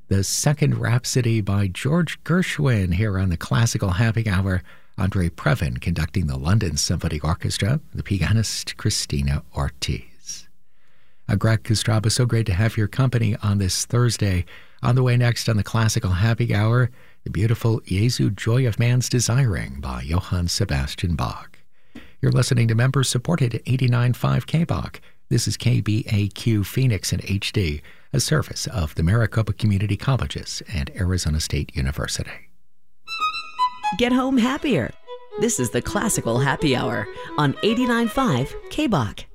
The Second Rhapsody by George Gershwin here on the Classical Happy Hour. Andre Previn conducting the London Symphony Orchestra, the pianist Christina Ortiz. Greg Kostraba, so great to have your company on this Thursday. On the way next on the Classical Happy Hour, the beautiful Jesu Joy of Man's Desiring by Johann Sebastian Bach. You're listening to member-supported 89.5 KBOK. This is KBAQ Phoenix in HD, a service of the Maricopa Community Colleges and Arizona State University. Get home happier. This is the Classical Happy Hour on 89.5 KBOK.